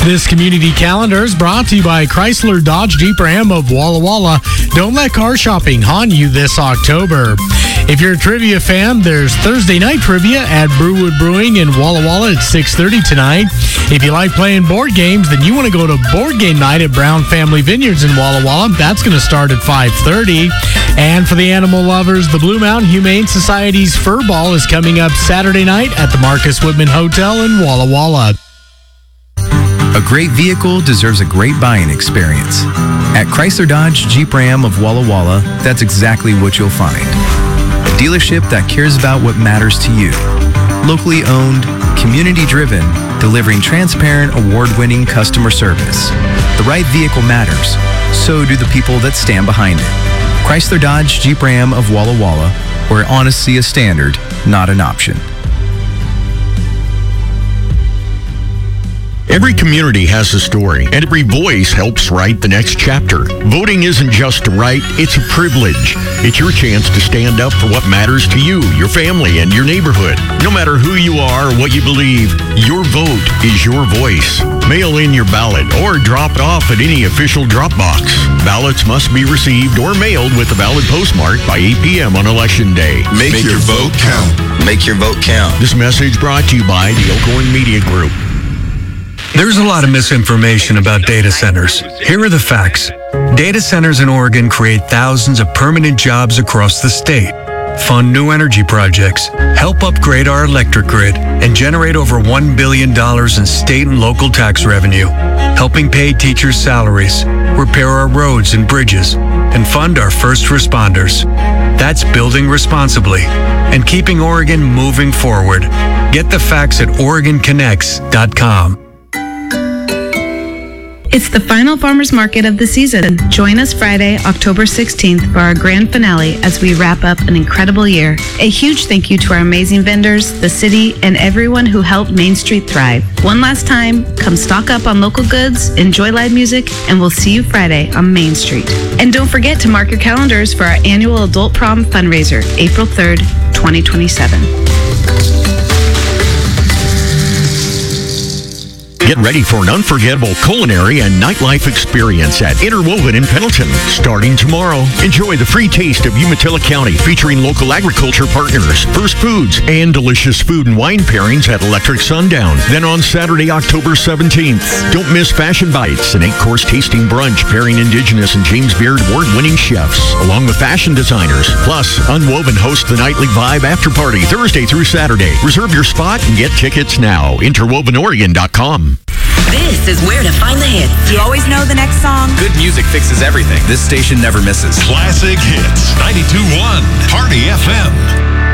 This community calendar is brought to you by Chrysler Dodge Jeep Ram of Walla Walla. Don't let car shopping haunt you this October. If you're a trivia fan, there's Thursday night trivia at Brewwood Brewing in Walla Walla at 6:30 tonight. If you like playing board games, then you want to go to board game night at Brown Family Vineyards in Walla Walla. That's going to start at 5:30. And for the animal lovers, the Blue Mountain Humane Society's Fur Ball is coming up Saturday night at the Marcus Whitman Hotel in Walla Walla. A great vehicle deserves a great buying experience. At Chrysler Dodge Jeep Ram of Walla Walla, that's exactly what you'll find. A dealership that cares about what matters to you. Locally owned, community-driven, delivering transparent, award-winning customer service. The right vehicle matters. So do the people that stand behind it. Chrysler Dodge Jeep Ram of Walla Walla, where honesty is standard, not an option. Every community has a story, and every voice helps write the next chapter. Voting isn't just a right, it's a privilege. It's your chance to stand up for what matters to you, your family, and your neighborhood. No matter who you are or what you believe, your vote is your voice. Mail in your ballot or drop it off at any official drop box. Ballots must be received or mailed with a valid postmark by 8 p.m. on Election Day. Make your vote count. Make your vote count. This message brought to you by the Elkhorn Media Group. There's a lot of misinformation about data centers. Here are the facts. Data centers in Oregon create thousands of permanent jobs across the state, fund new energy projects, help upgrade our electric grid, and generate over $1 billion in state and local tax revenue, helping pay teachers' salaries, repair our roads and bridges, and fund our first responders. That's building responsibly and keeping Oregon moving forward. Get the facts at OregonConnects.com. It's the final farmers market of the season. Join us Friday, October 16th for our grand finale as we wrap up an incredible year. A huge thank you to our amazing vendors, the city, and everyone who helped Main Street thrive. One last time, come stock up on local goods, enjoy live music, and we'll see you Friday on Main Street. And don't forget to mark your calendars for our annual Adult Prom fundraiser, April 3rd, 2027. Get ready for an unforgettable culinary and nightlife experience at Interwoven in Pendleton. Starting tomorrow, enjoy the free taste of Umatilla County featuring local agriculture partners, First Foods, and delicious food and wine pairings at Electric Sundown. Then on Saturday, October 17th, don't miss Fashion Bites, an 8-course tasting brunch pairing Indigenous and James Beard award-winning chefs, along with fashion designers. Plus, Unwoven hosts the Nightly Vibe After Party Thursday through Saturday. Reserve your spot and get tickets now. InterwovenOregon.com. This is where to find the hits. You always know the next song. Good music fixes everything. This station never misses. Classic hits. 92.1 Party FM.